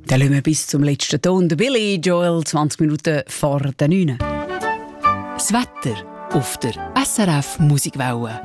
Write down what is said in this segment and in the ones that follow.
Dann lassen wir bis zum letzten Ton. Der Billy Joel, 20 Minuten vor der 9. Das Wetter auf der SRF Musikwelle.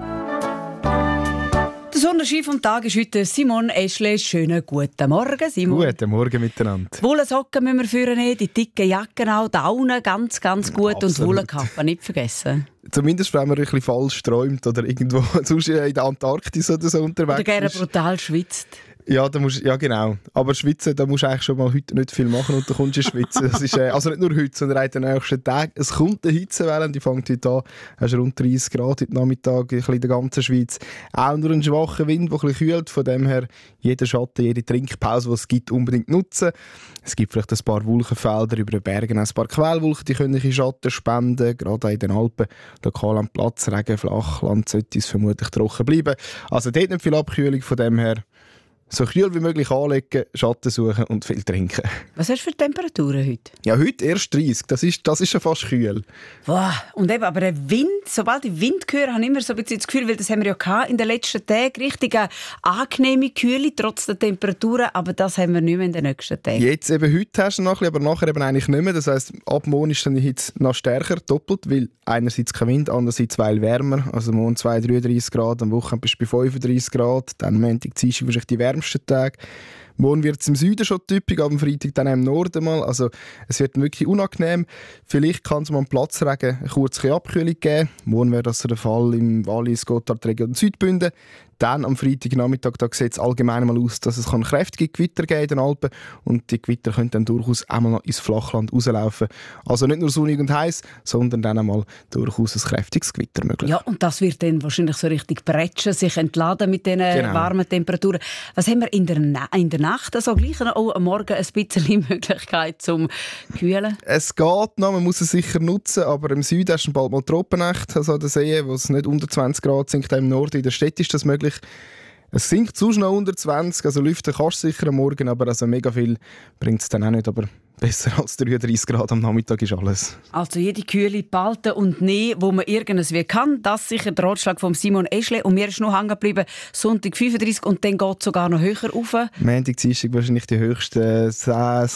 Der Sonnenschein vom Tag ist heute Simon Eschle. Schönen guten Morgen, Simon. Guten Morgen miteinander. Wollensocken müssen wir führen, die dicken Jacken auch, Daunen ganz, ganz gut. Absolut. Und Wollenkappen nicht vergessen. Zumindest, wenn man ein bisschen falsch träumt oder irgendwo sonst in der Antarktis oder so unterwegs oder ist. gerne brutal schwitzt. Ja, ja, genau. Aber schwitzen, da musst du eigentlich schon mal heute nicht viel machen und dann kommst du schwitzen. Das ist, also nicht nur heute, sondern auch in den nächsten Tagen. Es kommt eine Hitzewelle und die fängt heute an. Es ist rund 30 Grad heute Nachmittag in der ganzen Schweiz. Auch nur ein schwacher Wind, der ein bisschen kühlt. Von dem her, jeden Schatten, jede Trinkpause, die es gibt, unbedingt nutzen. Es gibt vielleicht ein paar Wolkenfelder über den Bergen, ein paar Quellwolken, die können ein Schatten spenden. Gerade auch in den Alpen, lokal am Platz, Regen, Flachland, sollte es vermutlich trocken bleiben. Also dort nicht viel Abkühlung, von dem her. So kühl wie möglich anlegen, Schatten suchen und viel trinken. Was hast du für Temperaturen heute? Ja, heute erst 30. Das ist schon fast kühl. Wow. Und eben, aber der Wind, sobald ich Wind höre, habe ich immer so ein bisschen das Gefühl, weil das haben wir ja in den letzten Tagen, richtig eine angenehme Kühle, trotz der Temperaturen, aber das haben wir nicht mehr in den nächsten Tagen. Jetzt eben heute hast du noch ein bisschen, aber nachher eben eigentlich nicht mehr. Das heisst, ab morgen ist dann die Hitze noch stärker, doppelt, weil einerseits kein Wind, andererseits weil wärmer. Also morgen 33 Grad, am Wochenende bist du bei 35 Grad, dann Montag, Dienstag wahrscheinlich die wärmsten Tage. Morgen wird es im Süden schon typisch, am Freitag dann auch im Norden mal. Also es wird wirklich unangenehm. Vielleicht kann es mal am Platzregen eine kurze Abkühlung geben. Morgen wäre das der Fall im Wallis, Gotthardregion und Südbünden. Dann am Freitagnachmittag sieht es allgemein mal aus, dass es kräftige Gewitter geben in den Alpen und die Gewitter können dann durchaus einmal noch ins Flachland rauslaufen. Also nicht nur sonnig und heiß, sondern dann einmal durchaus ein kräftiges Gewitter möglich. Ja, und das wird dann wahrscheinlich so richtig bretschen, sich entladen mit diesen warmen Temperaturen. Was haben wir in der Nacht? Also gleich auch am Morgen ein bisschen Möglichkeit zum Kühlen? Es geht noch, man muss es sicher nutzen, aber im Süden hast du bald mal Tropennacht, also an der See, wo es nicht unter 20 Grad sinkt, im Norden, in der Stadt ist das möglich. Es sinkt zu schnell unter 20, also lüften kannst du sicher am Morgen, aber also mega viel bringt es dann auch nicht, aber besser als 33 Grad am Nachmittag ist alles. Also jede Kühle behalten und nehmen, wo man irgendwas wie kann. Das ist sicher der Ratschlag von Simon Eschle. Und mir ist noch hängen geblieben, Sonntag 35 und dann geht es sogar noch höher rauf. Montag, Dienstag wahrscheinlich die höchsten 6,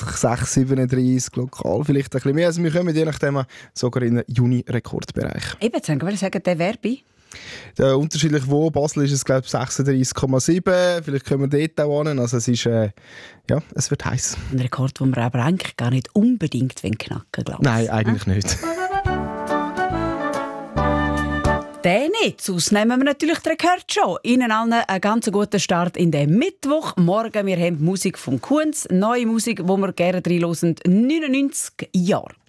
37, lokal vielleicht ein bisschen mehr. Also wir kommen je nachdem sogar in den Juni-Rekordbereich. Eben, jetzt wollte ich sagen, der Werbe. Unterschiedlich wo. Basel ist es, glaube ich, 36,7. Vielleicht können wir dort auch hin. Also es ist, es wird heiß. Ein Rekord, den wir aber eigentlich gar nicht unbedingt knacken, glaube ich. Nein, eigentlich nicht. Den nicht, sonst nehmen wir natürlich den Rekord schon. Ihnen allen einen ganz guten Start in den Mittwoch. Morgen wir haben Musik von Kunz, neue Musik, die wir gerne reinhören, 99 Jahre.